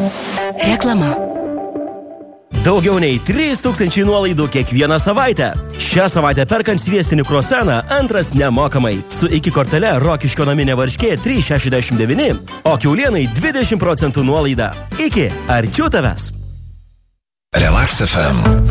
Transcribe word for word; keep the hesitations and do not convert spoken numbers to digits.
Reklama. Daugiau nei trys tūkstančiai nuolaidų kiekvieną savaitę. Šią savaitę perkant sviestinį kruasaną antras nemokamai. Su iki kortele Rokiškio naminė varškė trys šešiasdešimt devyni, o kiaulienai dvidešimt procentų nuolaida. Iki, arčiau tavęs. Relax F M.